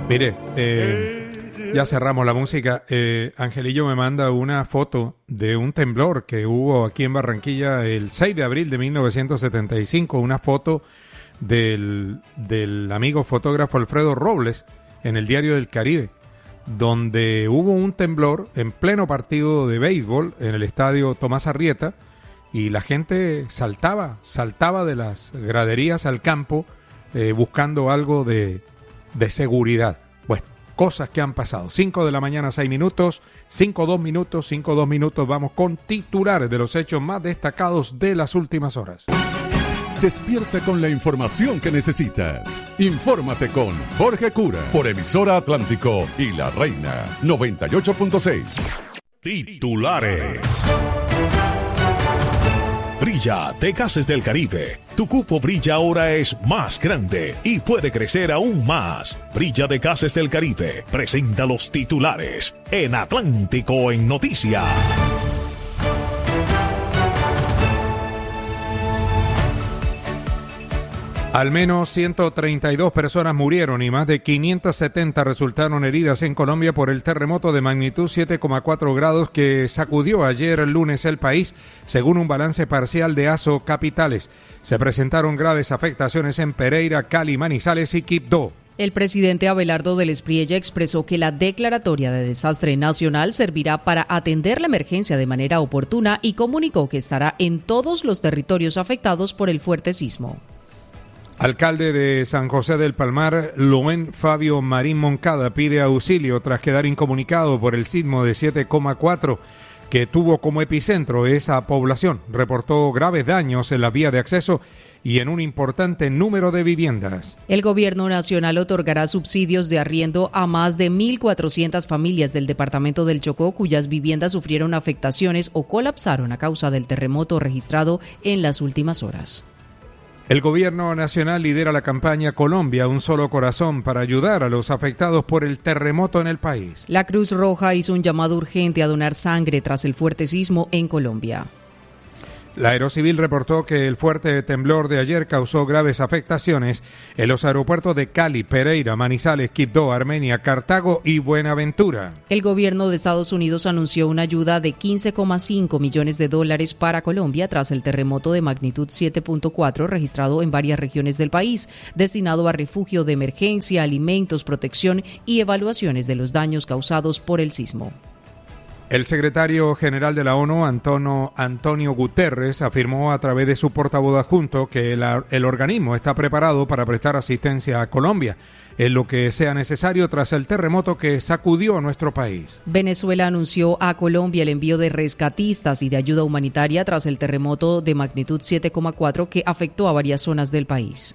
Mire, ya cerramos la música. Angelillo me manda una foto de un temblor que hubo aquí en Barranquilla el 6 de abril de 1975, una foto del amigo fotógrafo Alfredo Robles en el Diario del Caribe, donde hubo un temblor en pleno partido de béisbol en el estadio Tomás Arrieta y la gente saltaba de las graderías al campo buscando algo de seguridad. Bueno, cosas que han pasado. 5 de la mañana, 6 minutos, 5-2 minutos, vamos con titulares de los hechos más destacados de las últimas horas. Despierta con la información que necesitas. Infórmate con Jorge Cura por Emisora Atlántico y La Reina 98.6. Titulares. Brilla de Gases del Caribe. Tu cupo Brilla ahora es más grande y puede crecer aún más. Brilla de Gases del Caribe presenta los titulares en Atlántico en Noticias. Al menos 132 personas murieron y más de 570 resultaron heridas en Colombia por el terremoto de magnitud 7,4 grados que sacudió ayer lunes el país, según un balance parcial de ASO Capitales. Se presentaron graves afectaciones en Pereira, Cali, Manizales y Quibdó. El presidente Abelardo del Espriella expresó que la declaratoria de desastre nacional servirá para atender la emergencia de manera oportuna y comunicó que estará en todos los territorios afectados por el fuerte sismo. Alcalde de San José del Palmar, Loen Fabio Marín Moncada, pide auxilio tras quedar incomunicado por el sismo de 7,4 que tuvo como epicentro esa población. Reportó graves daños en la vía de acceso y en un importante número de viviendas. El gobierno nacional otorgará subsidios de arriendo a más de 1.400 familias del departamento del Chocó cuyas viviendas sufrieron afectaciones o colapsaron a causa del terremoto registrado en las últimas horas. El gobierno nacional lidera la campaña Colombia, un solo corazón, para ayudar a los afectados por el terremoto en el país. La Cruz Roja hizo un llamado urgente a donar sangre tras el fuerte sismo en Colombia. La Aerocivil reportó que el fuerte temblor de ayer causó graves afectaciones en los aeropuertos de Cali, Pereira, Manizales, Quibdó, Armenia, Cartago y Buenaventura. El gobierno de Estados Unidos anunció una ayuda de $15,5 millones para Colombia tras el terremoto de magnitud 7.4 registrado en varias regiones del país, destinado a refugio de emergencia, alimentos, protección y evaluaciones de los daños causados por el sismo. El secretario general de la ONU, Antonio Guterres, afirmó a través de su portavoz adjunto que el organismo está preparado para prestar asistencia a Colombia en lo que sea necesario tras el terremoto que sacudió a nuestro país. Venezuela anunció a Colombia el envío de rescatistas y de ayuda humanitaria tras el terremoto de magnitud 7,4 que afectó a varias zonas del país.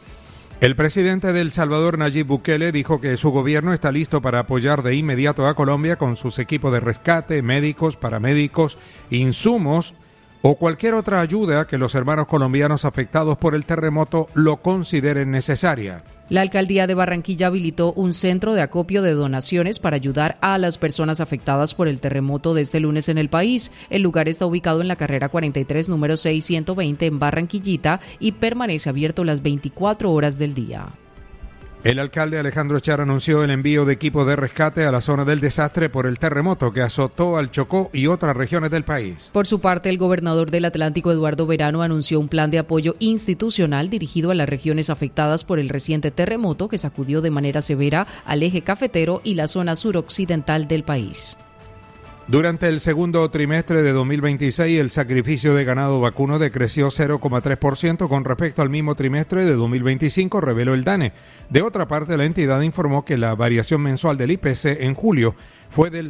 El presidente de El Salvador, Nayib Bukele, dijo que su gobierno está listo para apoyar de inmediato a Colombia con sus equipos de rescate, médicos, paramédicos, insumos o cualquier otra ayuda que los hermanos colombianos afectados por el terremoto lo consideren necesaria. La alcaldía de Barranquilla habilitó un centro de acopio de donaciones para ayudar a las personas afectadas por el terremoto de este lunes en el país. El lugar está ubicado en la carrera 43, número 6120 en Barranquillita y permanece abierto las 24 horas del día. El alcalde Alejandro Char anunció el envío de equipos de rescate a la zona del desastre por el terremoto que azotó al Chocó y otras regiones del país. Por su parte, el gobernador del Atlántico, Eduardo Verano, anunció un plan de apoyo institucional dirigido a las regiones afectadas por el reciente terremoto que sacudió de manera severa al eje cafetero y la zona suroccidental del país. Durante el segundo trimestre de 2026, el sacrificio de ganado vacuno decreció 0,3% con respecto al mismo trimestre de 2025, reveló el DANE. De otra parte, la entidad informó que la variación mensual del IPC en julio fue del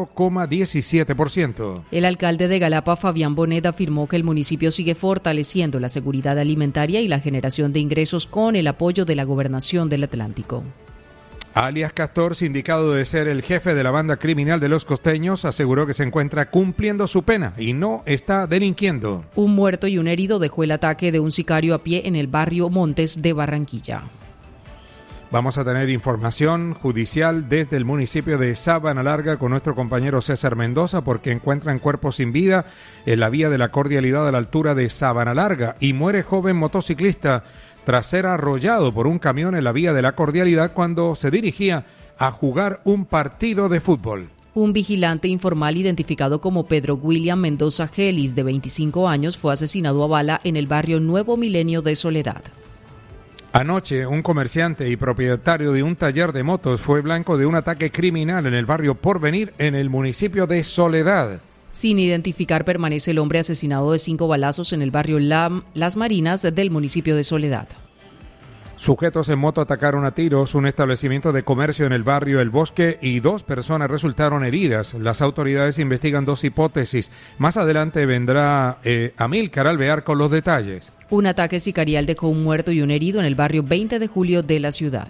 0,17%. El alcalde de Galapa, Fabián Bonet, afirmó que el municipio sigue fortaleciendo la seguridad alimentaria y la generación de ingresos con el apoyo de la Gobernación del Atlántico. Alias Castor, sindicado de ser el jefe de la banda criminal de los costeños, aseguró que se encuentra cumpliendo su pena y no está delinquiendo. Un muerto y un herido dejó el ataque de un sicario a pie en el barrio Montes de Barranquilla. Vamos a tener información judicial desde el municipio de Sabana Larga con nuestro compañero César Mendoza porque encuentran cuerpos sin vida en la vía de la Cordialidad a la altura de Sabana Larga y muere joven motociclista tras ser arrollado por un camión en la vía de la Cordialidad cuando se dirigía a jugar un partido de fútbol. Un vigilante informal identificado como Pedro William Mendoza Gelis, de 25 años, fue asesinado a bala en el barrio Nuevo Milenio de Soledad. Anoche, un comerciante y propietario de un taller de motos fue blanco de un ataque criminal en el barrio Porvenir, en el municipio de Soledad. Sin identificar, permanece el hombre asesinado de 5 balazos en el barrio Las Marinas del municipio de Soledad. Sujetos en moto atacaron a tiros un establecimiento de comercio en el barrio El Bosque y 2 personas resultaron heridas. Las autoridades investigan 2 hipótesis. Más adelante vendrá Amílcar Alvear con los detalles. Un ataque sicarial dejó un muerto y un herido en el barrio 20 de julio de la ciudad.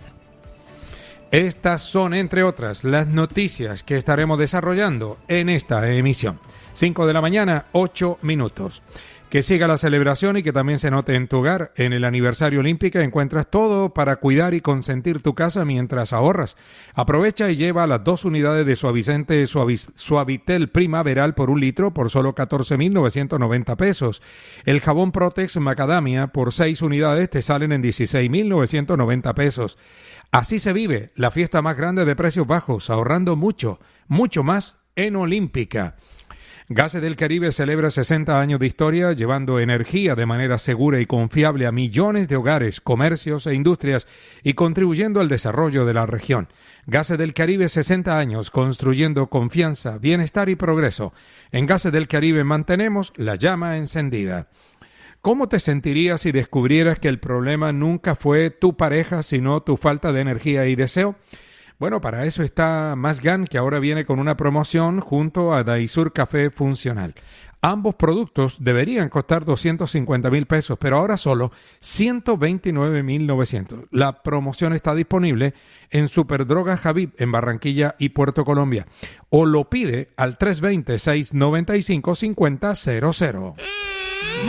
Estas son, entre otras, las noticias que estaremos desarrollando en esta emisión. 5 de la mañana, 8 minutos. Que siga la celebración y que también se note en tu hogar. En el aniversario Olímpica encuentras todo para cuidar y consentir tu casa mientras ahorras. Aprovecha y lleva las 2 unidades de Suavicente Suavitel Primaveral por 1 litro por solo 14,990 pesos. El jabón Protex Macadamia por 6 unidades te salen en 16,990 pesos. Así se vive la fiesta más grande de precios bajos, ahorrando mucho, mucho más en Olímpica. Gases del Caribe celebra 60 años de historia, llevando energía de manera segura y confiable a millones de hogares, comercios e industrias y contribuyendo al desarrollo de la región. Gases del Caribe, 60 años, construyendo confianza, bienestar y progreso. En Gases del Caribe mantenemos la llama encendida. ¿Cómo te sentirías si descubrieras que el problema nunca fue tu pareja, sino tu falta de energía y deseo? Bueno, para eso está Masgan, que ahora viene con una promoción junto a Daisur Café Funcional. Ambos productos deberían costar 250,000 pesos, pero ahora solo 129,900. La promoción está disponible en Superdrogas Habib en Barranquilla y Puerto Colombia. O lo pide al 320-695-5000.